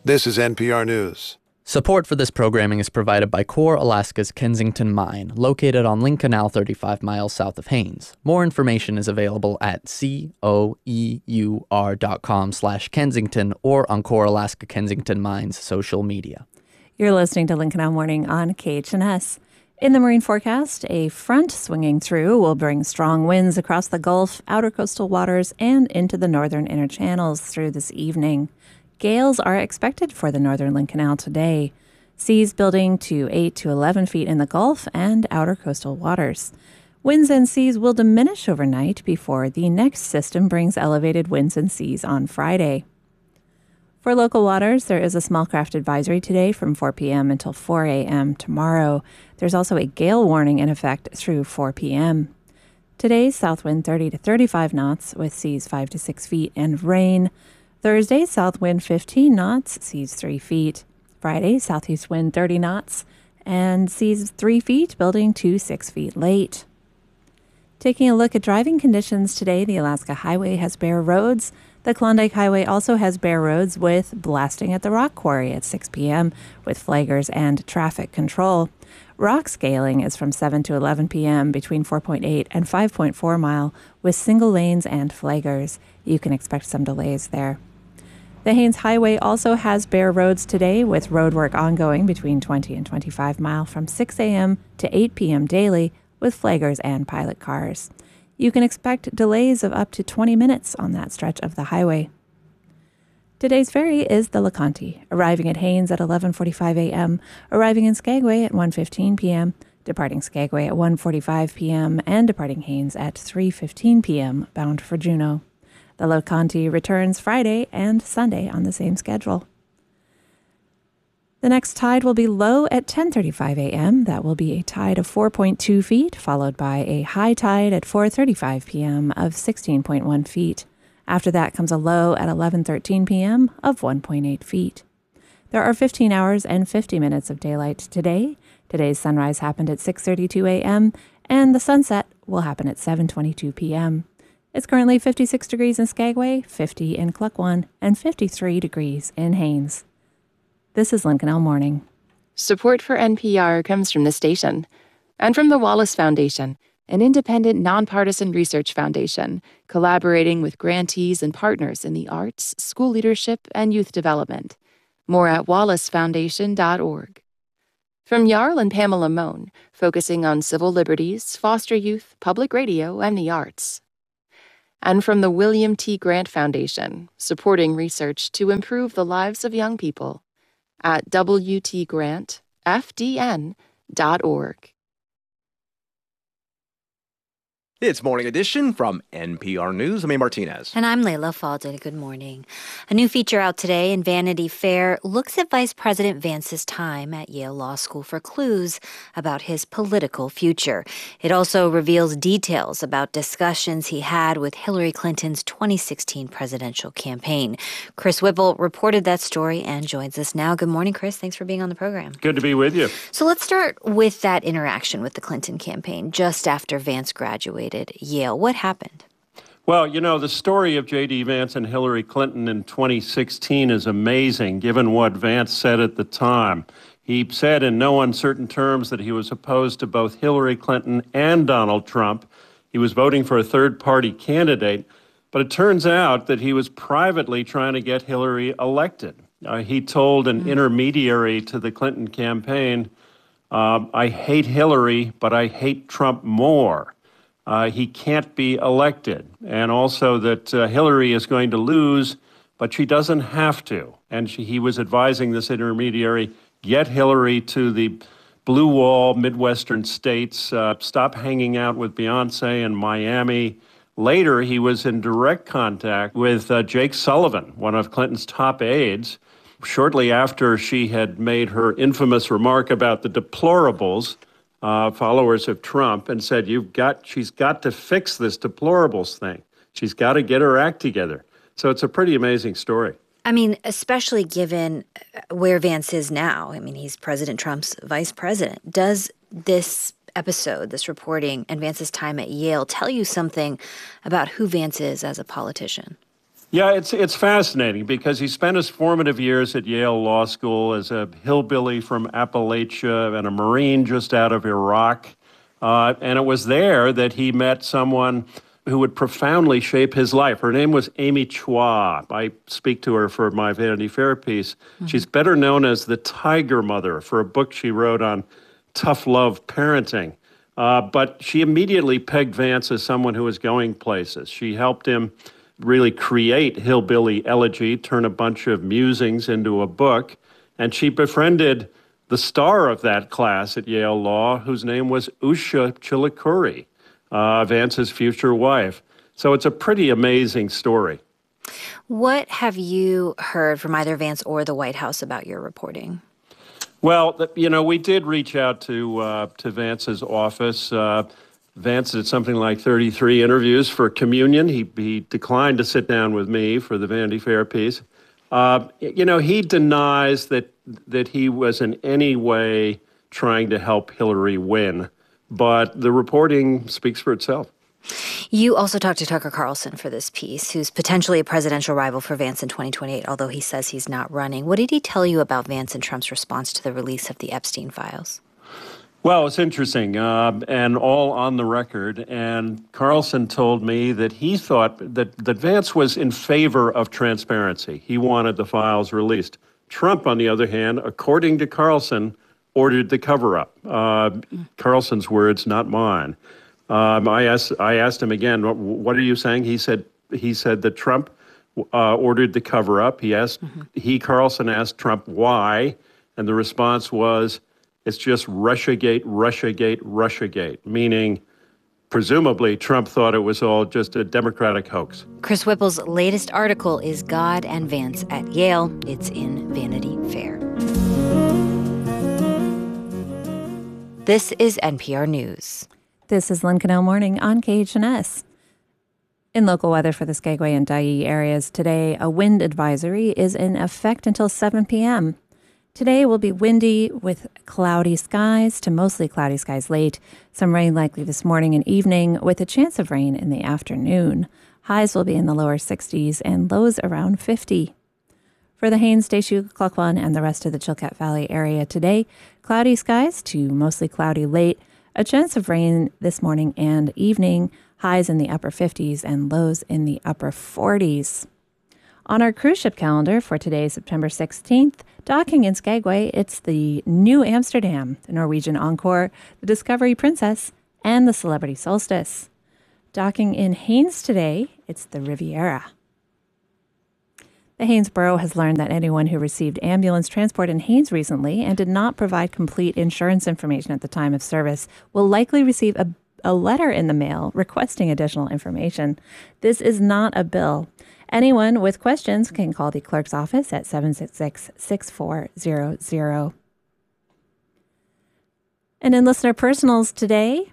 This is NPR News. Support for this programming is provided by Core Alaska's Kensington Mine, located on Link Canal 35 miles south of Haines. More information is available at coeur.com/Kensington or on Core Alaska Kensington Mine's social media. You're listening to Link Canal Morning on KHNS. In the marine forecast, a front swinging through will bring strong winds across the Gulf, outer coastal waters, and into the northern inner channels through this evening. Gales are expected for the northern Link Canal today. Seas building to 8 to 11 feet in the Gulf and outer coastal waters. Winds and seas will diminish overnight before the next system brings elevated winds and seas on Friday. For local waters, there is a small craft advisory today from 4 p.m. until 4 a.m. tomorrow. There's also a gale warning in effect through 4 p.m. Today's south wind 30 to 35 knots with seas 5 to 6 feet and rain. Thursday, south wind 15 knots, seas 3 feet. Friday, southeast wind 30 knots and seas 3 feet, building to 6 feet late. Taking a look at driving conditions today, the Alaska Highway has bare roads. The Klondike Highway also has bare roads with blasting at the rock quarry at 6 p.m. with flaggers and traffic control. Rock scaling is from 7 to 11 p.m. between 4.8 and 5.4 mile with single lanes and flaggers. You can expect some delays there. The Haines Highway also has bare roads today with road work ongoing between 20 and 25 mile from 6 a.m. to 8 p.m. daily with flaggers and pilot cars. You can expect delays of up to 20 minutes on that stretch of the highway. Today's ferry is the LeConte, arriving at Haines at 11:45 a.m., arriving in Skagway at 1:15 p.m., departing Skagway at 1:45 p.m., and departing Haines at 3:15 p.m., bound for Juneau. The LeConte returns Friday and Sunday on the same schedule. The next tide will be low at 10:35 a.m. That will be a tide of 4.2 feet, followed by a high tide at 4:35 p.m. of 16.1 feet. After that comes a low at 11:13 p.m. of 1.8 feet. There are 15 hours and 50 minutes of daylight today. Today's sunrise happened at 6:32 a.m., and the sunset will happen at 7:22 p.m. It's currently 56 degrees in Skagway, 50 in Klukwan, and 53 degrees in Haines. This is Link Canal Morning. Support for NPR comes from the station and from the Wallace Foundation, an independent, nonpartisan research foundation collaborating with grantees and partners in the arts, school leadership, and youth development. More at wallacefoundation.org. From Jarl and Pamela Mohn, focusing on civil liberties, foster youth, public radio, and the arts. And from the William T. Grant Foundation, supporting research to improve the lives of young people at wtgrantfdn.org. It's Morning Edition from NPR News. I'm A. Martinez. And I'm Layla Faldin. Good morning. A new feature out today in Vanity Fair looks at Vice President Vance's time at Yale Law School for clues about his political future. It also reveals details about discussions he had with Hillary Clinton's 2016 presidential campaign. Chris Whipple reported that story and joins us now. Good morning, Chris. Thanks for being on the program. Good to be with you. So let's start with that interaction with the Clinton campaign just after Vance graduated at Yale. What happened? Well, you know, the story of J.D. Vance and Hillary Clinton in 2016 is amazing, given what Vance said at the time. He said in no uncertain terms that he was opposed to both Hillary Clinton and Donald Trump. He was voting for a third-party candidate, but it turns out that he was privately trying to get Hillary elected. He told an intermediary to the Clinton campaign, I hate Hillary, but I hate Trump more. He can't be elected, and also that Hillary is going to lose, but she doesn't have to. And he was advising this intermediary, get Hillary to the blue wall, Midwestern states, stop hanging out with Beyonce in Miami. Later, he was in direct contact with Jake Sullivan, one of Clinton's top aides, shortly after she had made her infamous remark about the deplorables, followers of Trump, and said, she's got to fix this deplorables thing. She's got to get her act together. So it's a pretty amazing story. I mean, especially given where Vance is now. I mean, he's President Trump's vice president. Does this episode, this reporting, and Vance's time at Yale tell you something about who Vance is as a politician? Yeah, it's fascinating because he spent his formative years at Yale Law School as a hillbilly from Appalachia and a Marine just out of Iraq. And it was there that he met someone who would profoundly shape his life. Her name was Amy Chua. I speak to her for my Vanity Fair piece. Mm-hmm. She's better known as the Tiger Mother for a book she wrote on tough love parenting. But she immediately pegged Vance as someone who was going places. She helped him really create Hillbilly Elegy, turn a bunch of musings into a book, and she befriended the star of that class at Yale Law, whose name was Usha Chilukuri, Vance's future wife. So it's a pretty amazing story. What have you heard from either Vance or the White House about your reporting? Well, we did reach out to Vance's office. Vance did something like 33 interviews for Communion. He declined to sit down with me for the Vanity Fair piece. He denies that he was in any way trying to help Hillary win, but the reporting speaks for itself. You also talked to Tucker Carlson for this piece, who's potentially a presidential rival for Vance in 2028, although he says he's not running. What did he tell you about Vance and Trump's response to the release of the Epstein files? Well, it's interesting, and all on the record. And Carlson told me that he thought that Vance was in favor of transparency. He wanted the files released. Trump, on the other hand, according to Carlson, ordered the cover-up. Carlson's words, not mine. I asked him again, what are you saying? He said that Trump ordered the cover-up. Carlson asked Trump why, and the response was, it's just Russiagate, Russiagate, Russiagate, meaning presumably Trump thought it was all just a Democratic hoax. Chris Whipple's latest article is God and Vance at Yale. It's in Vanity Fair. This is NPR News. This is Lynn Cannell Morning on KHNS. In local weather for the Skagway and Dyea areas today, a wind advisory is in effect until 7 p.m. Today will be windy with cloudy skies to mostly cloudy skies late. Some rain likely this morning and evening with a chance of rain in the afternoon. Highs will be in the lower 60s and lows around 50. For the Haines, Deschutes, Klukwan, and the rest of the Chilkat Valley area today, cloudy skies to mostly cloudy late. A chance of rain this morning and evening. Highs in the upper 50s and lows in the upper 40s. On our cruise ship calendar for today, September 16th, docking in Skagway, it's the New Amsterdam, the Norwegian Encore, the Discovery Princess, and the Celebrity Solstice. Docking in Haines today, it's the Riviera. The Haines Borough has learned that anyone who received ambulance transport in Haines recently and did not provide complete insurance information at the time of service will likely receive a letter in the mail requesting additional information. This is not a bill. Anyone with questions can call the clerk's office at 766-6400. And in Listener Personals today,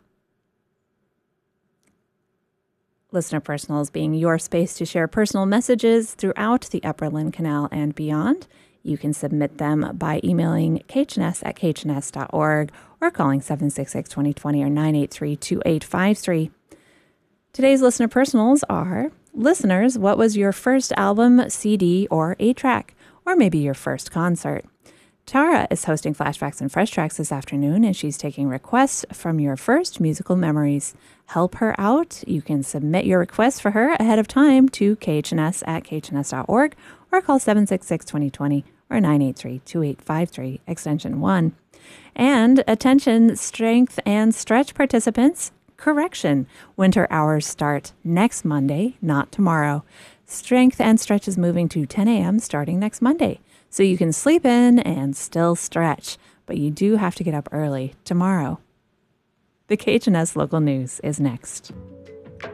Listener Personals being your space to share personal messages throughout the Upper Lynn Canal and beyond. You can submit them by emailing khns@khns.org or calling 766-2020 or 983-2853. Today's Listener Personals are: listeners, what was your first album, CD, or 8-track? Or maybe your first concert? Tara is hosting Flashbacks and Fresh Tracks this afternoon, and she's taking requests from your first musical memories. Help her out. You can submit your request for her ahead of time to khns@khns.org or call 766-2020 or 983-2853, extension 1. And attention, strength and stretch participants. Correction. Winter hours start next Monday, not tomorrow. Strength and stretch is moving to 10 a.m. starting next Monday. So you can sleep in and still stretch, but you do have to get up early tomorrow. The KHNS local news is next.